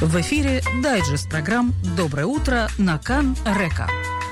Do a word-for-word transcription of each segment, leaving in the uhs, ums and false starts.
В эфире дайджест программ «Доброе утро» на Кан Река.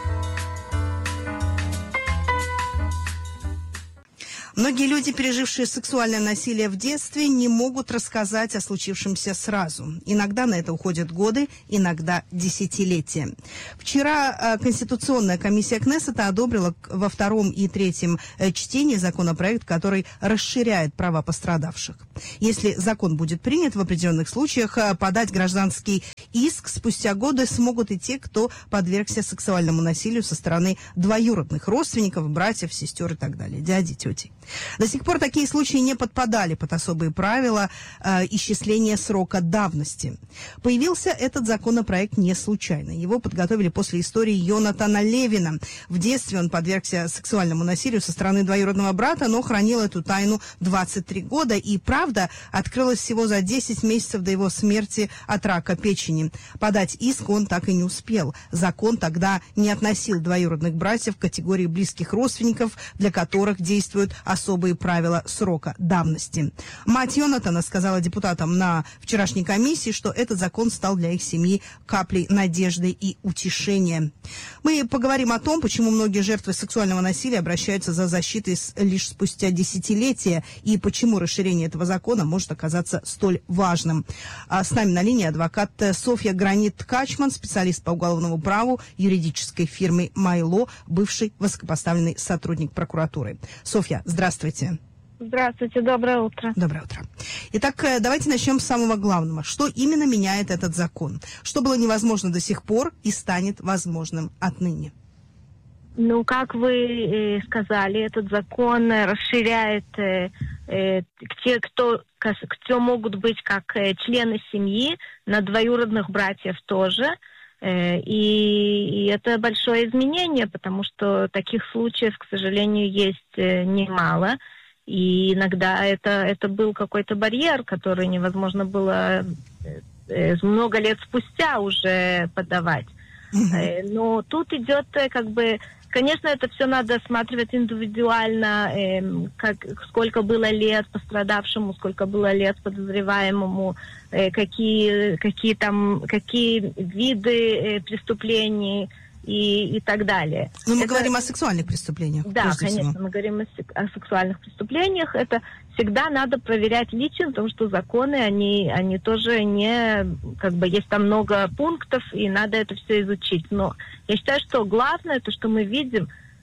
Многие люди, пережившие сексуальное насилие в детстве, не могут рассказать о случившемся сразу. Иногда на это уходят годы, иногда десятилетия. Вчера Конституционная комиссия Кнессета одобрила во втором и третьем чтении законопроект, который расширяет права пострадавших. Если закон будет принят, в определенных случаях подать гражданский иск спустя годы смогут и те, кто подвергся сексуальному насилию со стороны двоюродных родственников, братьев, сестер и так далее, дяди, тети. До сих пор такие случаи не подпадали под особые правила э, исчисления срока давности. Появился этот законопроект не случайно. Его подготовили после истории Йонатана Левина. В детстве он подвергся сексуальному насилию со стороны двоюродного брата, но хранил эту тайну двадцать три года. И правда открылась всего за десять месяцев до его смерти от рака печени. Подать иск он так и не успел. Закон тогда не относил двоюродных братьев к категории близких родственников, для которых действуют особые правила срока давности. Мать Йонатана сказала депутатам на вчерашней комиссии, что этот закон стал для их семьи каплей надежды и утешения. Мы поговорим о том, почему многие жертвы сексуального насилия обращаются за защитой лишь спустя десятилетия и почему расширение этого закона может оказаться столь важным. А с нами на линии адвокат Софья Гранит-Ткачман, специалист по уголовному праву юридической фирмы «Майло», бывший высокопоставленный сотрудник прокуратуры. Софья, здравствуйте. Здравствуйте. Здравствуйте, доброе утро. Доброе утро. Итак, давайте начнем с самого главного. Что именно меняет этот закон? Что было невозможно до сих пор и станет возможным отныне? Ну, как вы э, сказали, этот закон расширяет э, э, те, кто, кто могут быть как э, члены семьи, на двоюродных братьев тоже. И, и это большое изменение, потому что таких случаев, к сожалению, есть немало. И иногда это, это был какой-то барьер, который невозможно было много лет спустя уже подавать. Mm-hmm. Но тут идет как бы... Конечно, это все надо осматривать индивидуально, э, как, сколько было лет пострадавшему, сколько было лет подозреваемому, э, какие, какие, там, какие виды э, преступлений и, и так далее. Но мы это... говорим о сексуальных преступлениях. Да, конечно, всего. мы говорим о, о сексуальных преступлениях. Это всегда надо проверять лично, потому что законы, они, они тоже не... Как бы есть там много пунктов, и надо это все изучить. Но я считаю, что главное, то, что мы видим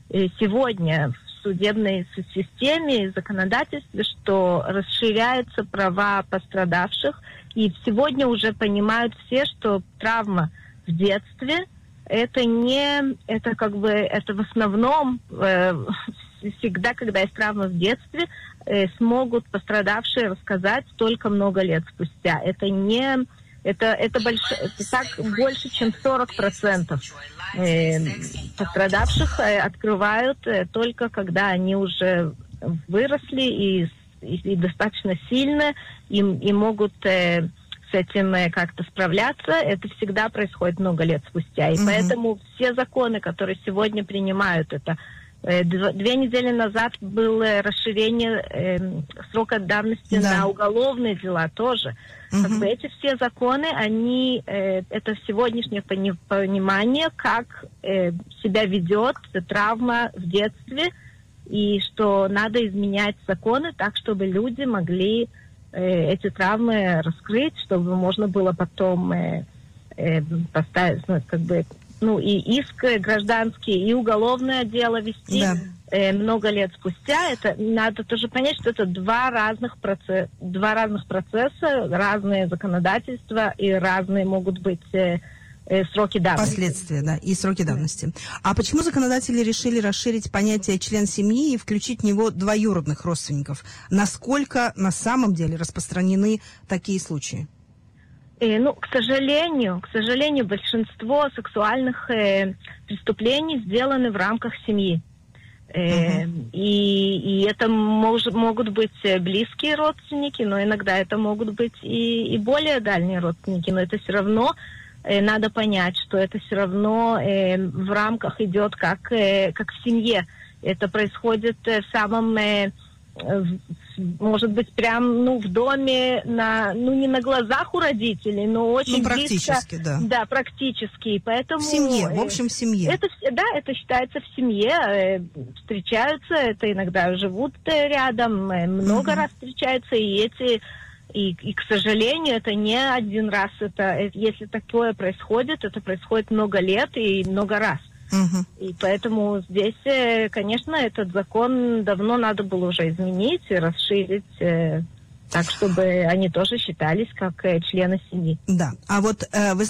сегодня в судебной системе и законодательстве, что расширяются права пострадавших, и сегодня уже понимают все, что травма в детстве это не, это как бы, это в основном э, всегда, когда есть травма в детстве, э, смогут пострадавшие рассказать только много лет спустя. Это не, это, это, больш, это так больше, чем сорок процентов э, пострадавших э, открывают э, только когда они уже выросли и, и, и достаточно сильно, и, и могут... Э, с этим как-то справляться, это всегда происходит много лет спустя. И mm-hmm. поэтому все законы, которые сегодня принимают это, э, дв- две недели назад было расширение э, срока давности да. на уголовные дела тоже. Mm-hmm. Как бы эти все законы, они, э, это сегодняшнее пони- понимание, как э, себя ведет травма в детстве, и что надо изменять законы так, чтобы люди могли эти травмы раскрыть, чтобы можно было потом э, э, поставить, ну, как бы, ну, и иск гражданский, и уголовное дело вести да. э, много лет спустя. Это надо тоже понять, что это два разных процесса, два разных процесса, разные законодательства и разные могут быть э, сроки давности. Последствия, да, и сроки давности. А почему законодатели решили расширить понятие член семьи и включить в него двоюродных родственников? Насколько на самом деле распространены такие случаи? Э, ну, к сожалению, к сожалению, большинство сексуальных э, преступлений сделаны в рамках семьи. Э, uh-huh. и, и это мож, могут быть близкие родственники, но иногда это могут быть и, и более дальние родственники, но это все равно надо понять, что это все равно э, в рамках идет как, э, как в семье. Это происходит э, в самом, э, в может быть, прям, ну, в доме, на, ну, не на глазах у родителей, но очень ну, практически, близко. да. Да, практически. Поэтому, в семье, в общем, в семье. Это, да, это считается в семье. Встречаются, это иногда живут рядом, много угу. раз встречаются, и эти... И, и, к сожалению, это не один раз. Это, если такое происходит, это происходит много лет и много раз. Угу. И поэтому здесь, конечно, этот закон давно надо было уже изменить и расширить, так, чтобы они тоже считались как члены семьи. Да. А вот вы